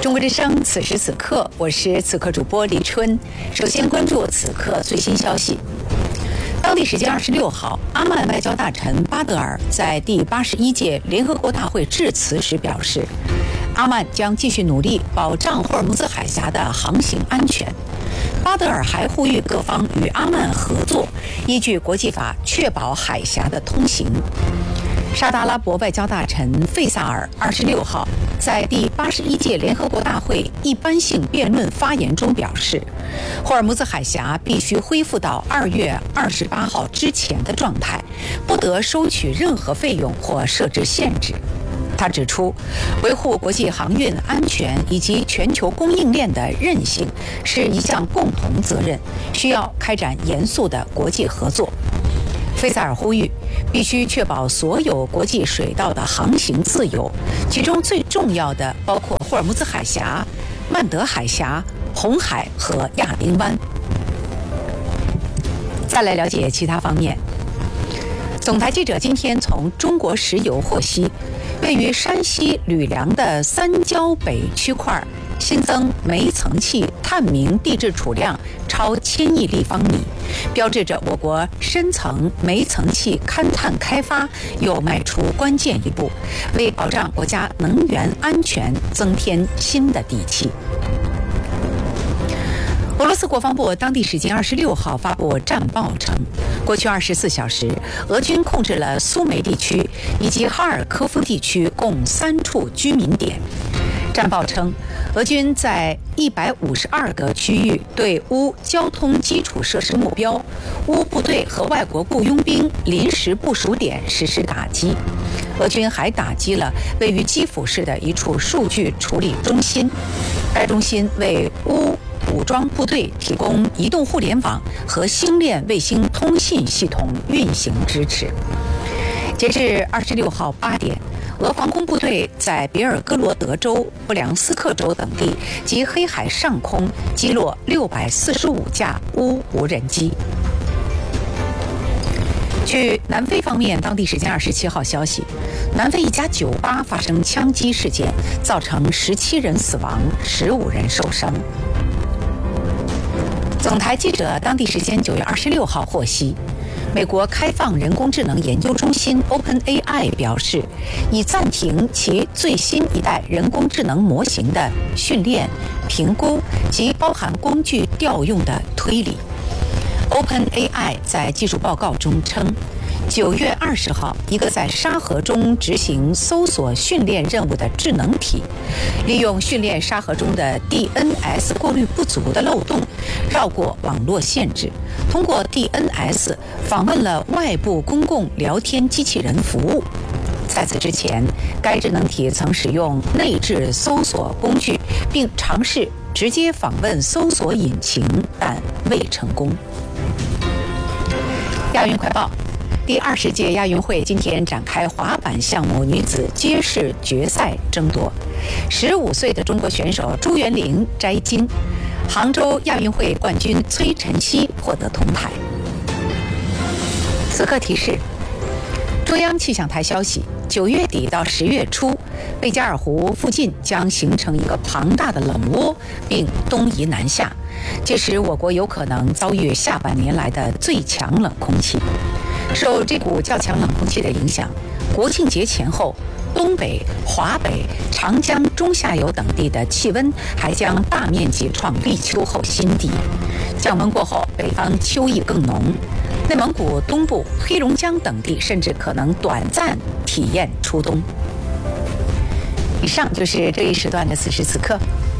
中国之声，此时此刻，我是此刻主播李春。首先关注此刻最新消息。当地时间26号，阿曼外交大臣巴德尔在第81届联合国大会致辞时表示，阿曼将继续努力保障霍尔木兹海峡的航行安全。巴德尔还呼吁各方与阿曼合作，依据国际法确保海峡的通行。沙特阿拉伯外交大臣费萨尔26号在第81届联合国大会一般性辩论发言中表示，霍尔木兹海峡必须恢复到2月28号之前的状态，不得收取任何费用或设置限制。他指出，维护国际航运安全以及全球供应链的韧性是一项共同责任，需要开展严肃的国际合作。费萨尔呼吁，必须确保所有国际水道的航行自由，其中最重要的包括霍尔木兹海峡、曼德海峡、红海和亚丁湾。再来了解其他方面。总台记者今天从中国石油获悉，位于山西吕梁的三焦北区块新增煤层气探明地质储量超1000亿立方米，标志着我国深层煤层气勘探开发又迈出关键一步，为保障国家能源安全增添新的底气。俄罗斯国防部当地时间26号发布战报称，过去24小时，俄军控制了苏梅地区以及哈尔科夫地区共3处居民点。战报称，俄军在152个区域对乌交通基础设施目标、乌部队和外国雇佣兵临时部署点实施打击。俄军还打击了位于基辅市的一处数据处理中心，该中心为乌武装部队提供移动互联网和星链卫星通信系统运行支持。截至26号8点，俄防空部队在别尔哥罗德州、布良斯克州等地及黑海上空击落645架乌无人机。据南非方面，当地时间27号消息，南非一家酒吧发生枪击事件，造成17人死亡，15人受伤。总台记者当地时间9月26号获悉，美国开放人工智能研究中心 OpenAI 表示，已暂停其最新一代人工智能模型的训练、评估及包含工具调用的推理。OpenAI 在技术报告中称，9月20号，一个在沙盒中执行搜索训练任务的智能体，利用训练沙盒中的 DNS 过滤不足的漏洞，绕过网络限制，通过 DNS 访问了外部公共聊天机器人服务。在此之前，该智能体曾使用内置搜索工具，并尝试直接访问搜索引擎，但未成功。亚运快报。第20届亚运会今天展开滑板项目女子街式决赛争夺，15岁的中国选手朱元玲摘金，杭州亚运会冠军崔晨曦获得铜牌。此刻提示：中央气象台消息，9月底到10月初，贝加尔湖附近将形成一个庞大的冷涡，并东移南下，届时我国有可能遭遇下半年来的最强冷空气。受这股较强冷空气的影响，国庆节前后，东北、华北、长江中下游等地的气温还将大面积创立秋后新低。降温过后，北方秋意更浓，内蒙古东部、黑龙江等地甚至可能短暂体验初冬。以上就是这一时段的此时此刻。